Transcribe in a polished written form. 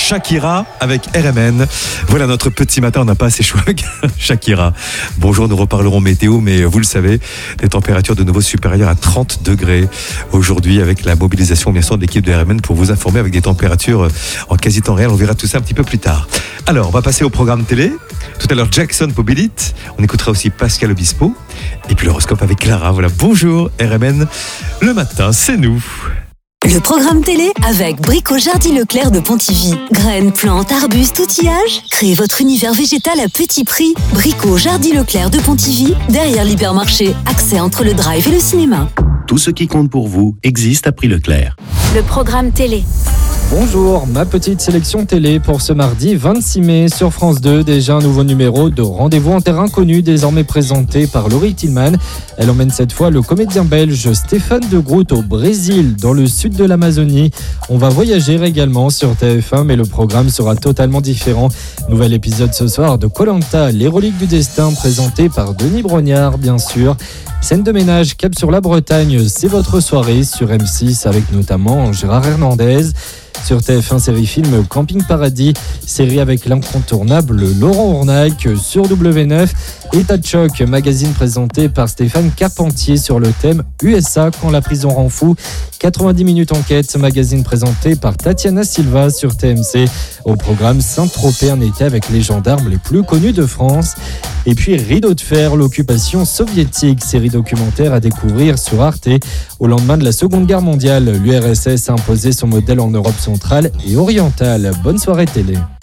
Shakira avec RMN. Voilà notre petit matin, on n'a pas assez chaud avec Shakira. Bonjour, nous reparlerons météo, mais vous le savez, des températures de nouveau supérieures à 30 degrés aujourd'hui avec la mobilisation bien sûr de l'équipe de RMN pour vous informer avec des températures en quasi temps réel. On verra tout ça un petit peu plus tard. Alors, on va passer au programme télé. Tout à l'heure, Jackson Pobilite. On écoutera aussi Pascal Obispo. Et puis l'horoscope avec Clara. Voilà, bonjour RMN. Le matin, c'est nous. Le programme télé avec Brico Jardin Leclerc de Pontivy. Graines, plantes, arbustes, outillages. Créez votre univers végétal à petit prix. Brico Jardin Leclerc de Pontivy, derrière l'hypermarché. Accès entre le drive et le cinéma. Tout ce qui compte pour vous existe à prix Leclerc. Le programme télé. Bonjour, ma petite sélection télé pour ce mardi 26 mai sur France 2. Déjà un nouveau numéro de Rendez-vous en terre inconnue, désormais présenté par Laurie Tillman. Elle emmène cette fois le comédien belge Stéphane de Groot au Brésil, dans le sud de l'Amazonie. On va voyager également sur TF1, mais le programme sera totalement différent. Nouvel épisode ce soir de Koh-Lanta, les reliques du destin, présenté par Denis Brognard, bien sûr. Scène de ménage, cap sur la Bretagne, c'est votre soirée sur M6 avec notamment Gérard Hernandez. Sur TF1 série film Camping Paradis, série avec l'incontournable Laurent Ournac. Sur W9, État de choc, magazine présenté par Stéphane Carpentier sur le thème USA quand la prison rend fou. 90 minutes enquête, magazine présenté par Tatiana Silva sur TMC. Au programme Saint-Tropez, un été avec les gendarmes les plus connus de France. Et puis Rideau de fer, l'occupation soviétique, série documentaire à découvrir sur Arte. Au lendemain de la Seconde Guerre mondiale, l'URSS a imposé son modèle en Europe centrale et orientale. Bonne soirée télé.